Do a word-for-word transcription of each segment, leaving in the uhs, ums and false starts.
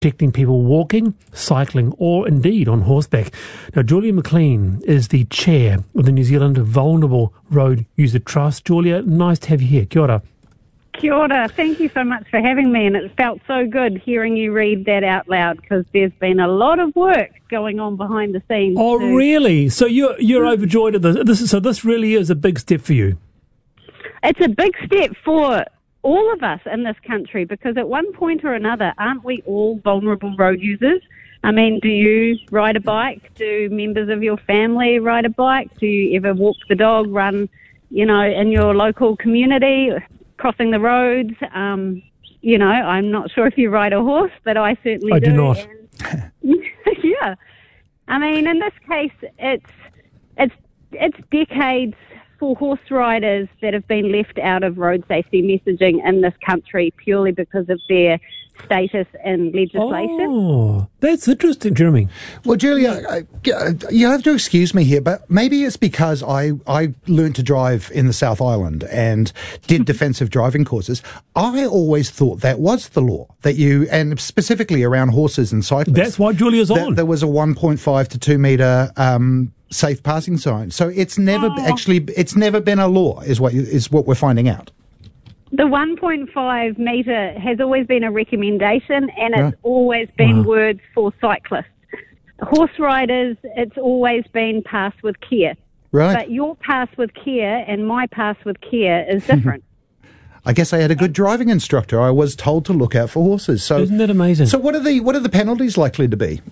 protecting people walking, cycling, or indeed on horseback. Now, Julia McLean is the chair of the New Zealand Vulnerable Road User Trust. Julia, nice to have you here. Kia ora. Kia ora. Thank you so much for having me, and it felt so good hearing you read that out loud because there's been a lot of work going on behind the scenes. Oh, too. Really? So you're you're overjoyed at this. this. So this really is a big step for you. It's a big step for all of us in this country because at one point or another, aren't we all vulnerable road users? I mean, do you ride a bike? Do members of your family ride a bike? Do you ever walk the dog, run, you know, in your local community, crossing the roads? Um, you know, I'm not sure if you ride a horse, but I certainly I do. do not. And, yeah. I mean, in this case, it's it's it's decades for horse riders that have been left out of road safety messaging in this country purely because of their status in legislation. Oh, that's interesting, Jeremy. Well, Julia, uh, you have to excuse me here, but maybe it's because I, I learned to drive in the South Island and did defensive driving courses. I always thought that was the law, that you, and specifically around horses and cyclists. That's why Julia's on. There was a one point five to two metre um, safe passing sign. So it's never oh. actually, it's never been a law, is what is what we're finding out. The one point five metre has always been a recommendation, and it's Right. always been Wow. words for cyclists. Horse riders, it's always been pass with care. Right. But your pass with care and my pass with care is different. I guess I had a good driving instructor. I was told to look out for horses. So Isn't that amazing? So what are the what are the penalties likely to be?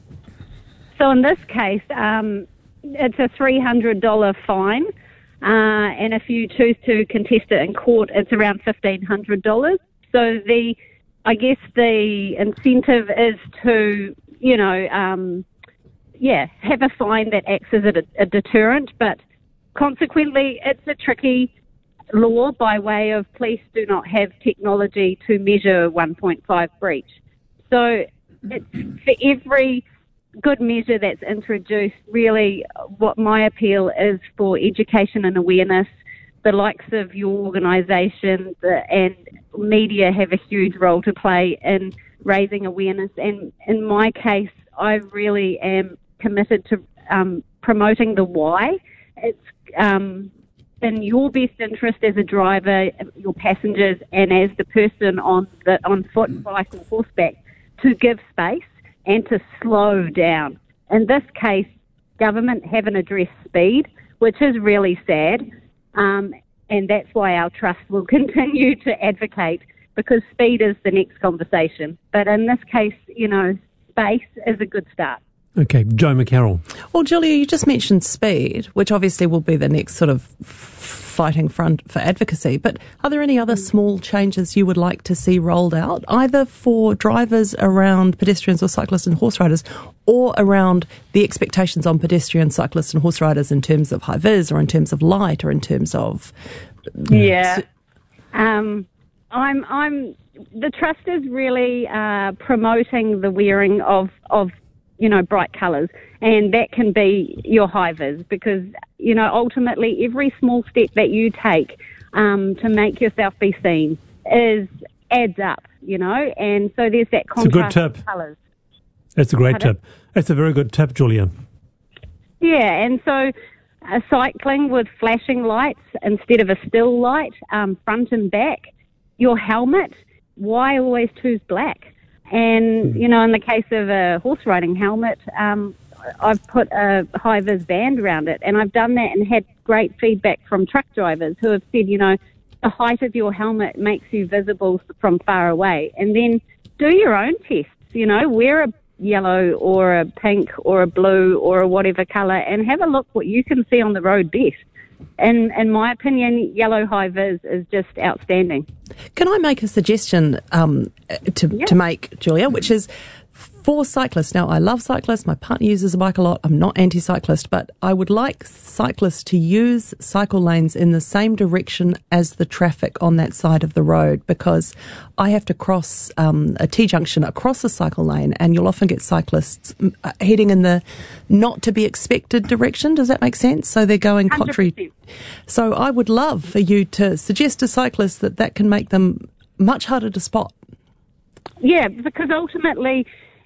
So in this case, um, it's a three hundred dollars fine. Uh, and if you choose to contest it in court, it's around fifteen hundred dollars. So the, I guess the incentive is to, you know, um, yeah, have a fine that acts as a, a deterrent, but consequently it's a tricky law by way of police do not have technology to measure one point five breach. So it's for every good measure that's introduced, really what my appeal is for education and awareness. The likes of your organisation and media have a huge role to play in raising awareness, and in my case I really am committed to um, promoting the why. It's um, in your best interest as a driver, your passengers, and as the person on the on foot, bike or horseback to give space and to slow down. In this case, government haven't addressed speed, which is really sad, um, and that's why our trust will continue to advocate, because speed is the next conversation. But in this case, you know, space is a good start. Okay, Joe McCarroll. Well, Julia, you just mentioned speed, which obviously will be the next sort of fighting front for advocacy. But are there any other small changes you would like to see rolled out, either for drivers around pedestrians or cyclists and horse riders, or around the expectations on pedestrians, cyclists and horse riders in terms of high vis or in terms of light or in terms of... Yeah. Um, I'm, I'm, the Trust is really uh, promoting the wearing of, of you know, bright colours, and that can be your high vis, because, you know, ultimately every small step that you take um, to make yourself be seen is adds up, you know, and so there's that contrast It's a good tip. of colours. That's a great Pardon? tip. That's a very good tip, Julia. Yeah, and so uh, cycling with flashing lights instead of a still light, um, front and back, your helmet, why always choose black? And, you know, in the case of a horse riding helmet, um, I've put a high-vis band around it, and I've done that and had great feedback from truck drivers who have said, you know, the height of your helmet makes you visible from far away. And then do your own tests, you know, wear a yellow or a pink or a blue or a whatever colour and have a look what you can see on the road best. And in my opinion, yellow high-vis is just outstanding. Can I make a suggestion um, to, Yeah. to make, Julia, which is for cyclists. Now, I love cyclists. My partner uses a bike a lot. I'm not anti-cyclist, but I would like cyclists to use cycle lanes in the same direction as the traffic on that side of the road, because I have to cross um, a T-junction across a cycle lane, and you'll often get cyclists uh, heading in the not to be expected direction. Does that make sense? So they're going contrary. one hundred percent. So I would love for you to suggest to cyclists that that can make them much harder to spot. Yeah, because ultimately